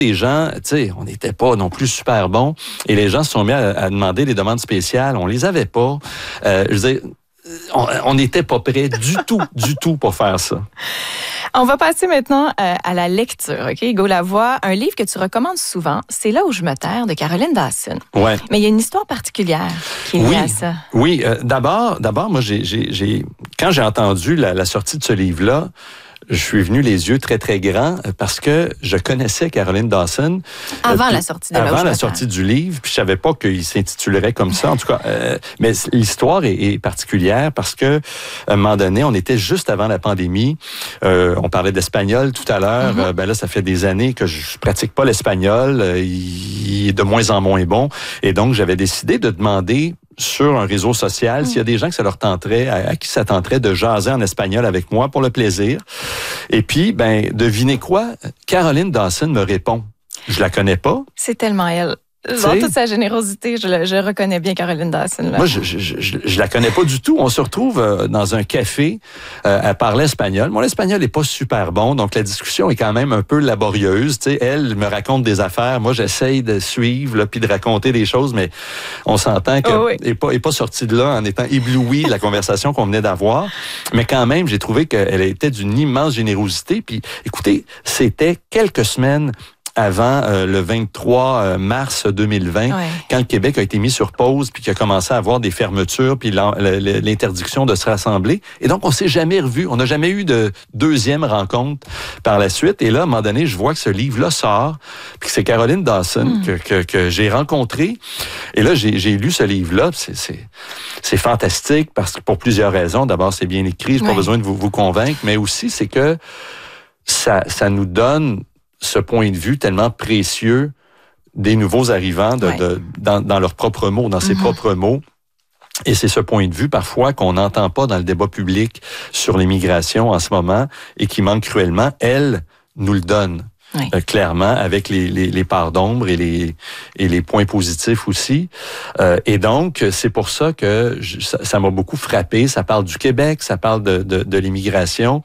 Les gens, tu sais, on n'était pas non plus super bons et les gens se sont mis à demander des demandes spéciales. On les avait pas. Je veux dire, on n'était pas prêts du tout pour faire ça. On va passer maintenant à la lecture, OK? Hugo Lavoie, un livre que tu recommandes souvent, C'est là où je me terre, de Caroline Dawson. Ouais. Mais il y a une histoire particulière qui est liée à ça. Oui, d'abord, moi, quand j'ai entendu la sortie de ce livre-là, je suis venu les yeux très, très grands parce que je connaissais Caroline Dawson. Avant la sortie de Avant la sortie du livre, puis je savais pas qu'il s'intitulerait comme ça. En tout cas, mais l'histoire est particulière parce que à un moment donné, on était juste avant la pandémie. On parlait d'espagnol tout à l'heure. Mm-hmm. Ben là, ça fait des années que je pratique pas l'espagnol. Il est de moins en moins bon. Et donc, j'avais décidé de demander sur un réseau social, s'il y a des gens que ça leur tenterait, à qui ça tenterait de jaser en espagnol avec moi pour le plaisir. Et puis, devinez quoi? Caroline Dawson me répond. Je la connais pas. C'est tellement elle. Dans toute sa générosité, je reconnais bien Caroline Dawson. Là. Moi, je la connais pas du tout. On se retrouve dans un café à parler espagnol. Mon espagnol est pas super bon, donc la discussion est quand même un peu laborieuse. Tu sais, elle me raconte des affaires. Moi, j'essaye de suivre là, puis de raconter des choses, mais on s'entend qu'elle est pas sortie de là en étant éblouie de la conversation qu'on venait d'avoir. Mais quand même, j'ai trouvé qu'elle était d'une immense générosité. Puis, écoutez, c'était quelques semaines avant le 23 mars 2020, quand le Québec a été mis sur pause, puis qu'il a commencé à avoir des fermetures, puis l'interdiction de se rassembler. Et donc, on s'est jamais revus. On n'a jamais eu de deuxième rencontre par la suite. Et là, à un moment donné, je vois que ce livre-là sort, puis que c'est Caroline Dawson que j'ai rencontrée. Et là, j'ai lu ce livre-là. C'est fantastique parce que pour plusieurs raisons. D'abord, c'est bien écrit. J'ai pas besoin de vous convaincre, mais aussi, c'est que ça nous donne ce point de vue tellement précieux des nouveaux arrivants dans leurs propres mots, dans ses propres mots. Et c'est ce point de vue, parfois, qu'on n'entend pas dans le débat public sur l'immigration en ce moment et qui manque cruellement. Elle nous le donne. Clairement, avec les parts d'ombre et les points positifs aussi. Et donc, c'est pour ça que ça m'a beaucoup frappé. Ça parle du Québec, ça parle de l'immigration.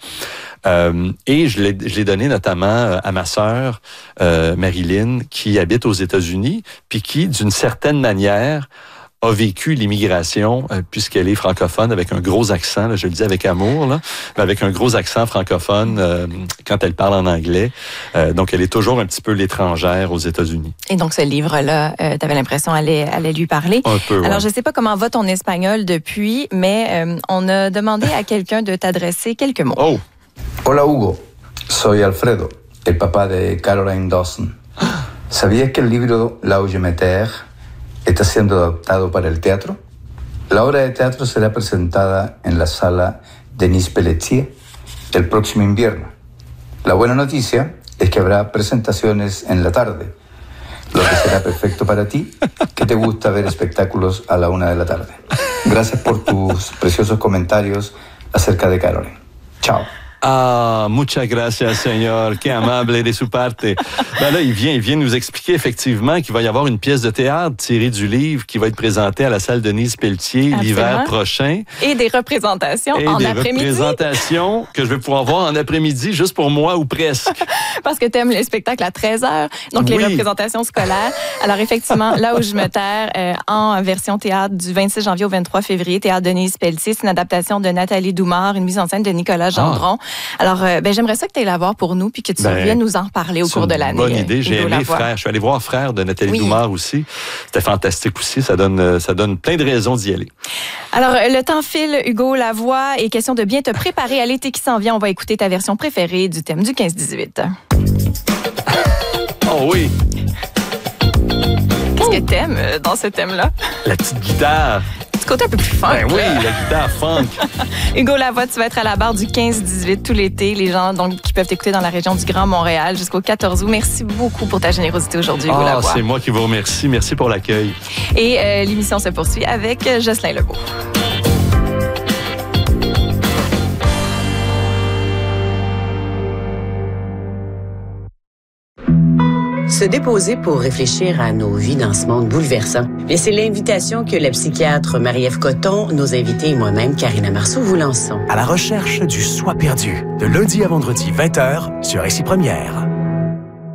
Et je l'ai donné notamment à ma sœur, Marilyn, qui habite aux États-Unis, puis qui, d'une certaine manière, a vécu l'immigration, puisqu'elle est francophone, avec un gros accent, là, je le dis avec amour, là, mais avec un gros accent francophone quand elle parle en anglais. Donc, elle est toujours un petit peu l'étrangère aux États-Unis. Et donc, ce livre-là, tu avais l'impression allait lui parler. Un peu, Alors, je ne sais pas comment va ton espagnol depuis, mais on a demandé à quelqu'un de t'adresser quelques mots. Oh! Hola, Hugo. Soy Alfredo, el papá de Caroline Dawson. ¿Sabías que el libro La où je me terre está siendo adaptado para el teatro? La obra de teatro será presentada en la sala Denis Pelletier el próximo invierno. La buena noticia es que habrá presentaciones en la tarde, lo que será perfecto para ti, que te gusta ver espectáculos a la 1 de la tarde. Gracias por tus preciosos comentarios acerca de Caroline. Chao. Ah, muchas gracias, señor. Qué amable de su parte. Ben là, il vient nous expliquer effectivement qu'il va y avoir une pièce de théâtre tirée du livre qui va être présentée à la salle Denise Pelletier l'hiver prochain. Et des représentations en après-midi. Des représentations que je vais pouvoir voir en après-midi, juste pour moi ou presque. Parce que tu aimes les spectacles à 13h, donc les représentations scolaires. Alors effectivement, Là où je me terre, en version théâtre du 26 janvier au 23 février, théâtre Denise Pelletier, c'est une adaptation de Nathalie Doumard, une mise en scène de Nicolas Gendron. Alors, j'aimerais ça que tu ailles la voir pour nous puis que tu viennes nous en reparler au cours de l'année. Bonne idée. J'ai aimé Frère. Je suis allé voir Frère de Nathalie Doumard aussi. C'était fantastique aussi. Ça donne plein de raisons d'y aller. Alors, le temps file, Hugo Lavoie, et question de bien te préparer à l'été qui s'en vient. On va écouter ta version préférée du thème du 15-18. Oh oui! Qu'est-ce que t'aimes dans ce thème-là? La petite guitare. Côté un peu plus funk. Ben oui, la guitare funk. Hugo Lavoie, tu vas être à la barre du 15-18 tout l'été. Les gens donc qui peuvent t'écouter dans la région du Grand Montréal jusqu'au 14 août. Merci beaucoup pour ta générosité aujourd'hui, Hugo Lavoie. C'est moi qui vous remercie. Merci pour l'accueil. Et l'émission se poursuit avec Jocelyn Lebeau. Se déposer pour réfléchir à nos vies dans ce monde bouleversant. Et c'est l'invitation que la psychiatre Marie-Ève Coton, nos invités et moi-même, Karina Marceau, vous lançons. À la recherche du soi perdu, de lundi à vendredi 20h sur Ici Première.